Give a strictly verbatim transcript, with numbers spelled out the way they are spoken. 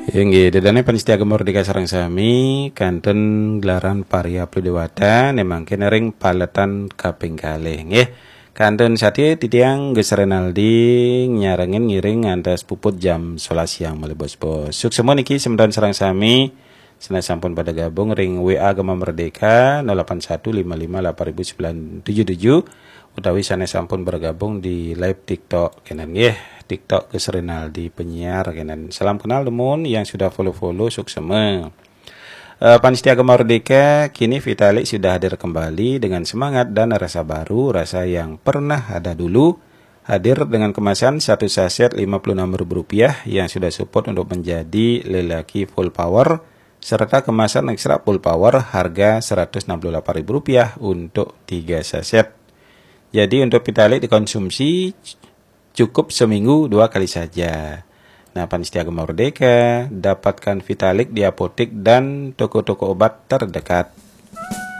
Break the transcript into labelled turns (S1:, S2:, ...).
S1: Inggih, dedane panitia Merdeka sareng sami kanten gelaran Paria Pludewata nemangke ring paletan kaping kalih nggih. Kanten satya titiang geus Renaldi nyarengin ngiring ngantos puput jam sebelas siang malih bos-bos. Suksema niki sementan sareng sami senes sampun pada gabung ring W A Gema Merdeka nol delapan satu lima lima delapan sembilan tujuh tujuh utawi sanes sampun bergabung di live TikTok kenen nggih. TikTok geus Renaldi penyiar kenen. Salam kenal temun yang sudah follow-follow suksema. Uh, Panitia Agama Merdeka kini Vitalik sudah hadir kembali dengan semangat dan rasa baru, rasa yang pernah ada dulu. Hadir dengan kemasan satu saset lima puluh enam ribu rupiah yang sudah support untuk menjadi lelaki full power, serta kemasan ekstra full power harga seratus enam puluh delapan ribu rupiah untuk tiga saset. Jadi untuk Vitalik dikonsumsi cukup seminggu dua kali saja. Nah, Panitia Agama Merdeka dapatkan Vitalik di apotek dan toko-toko obat terdekat.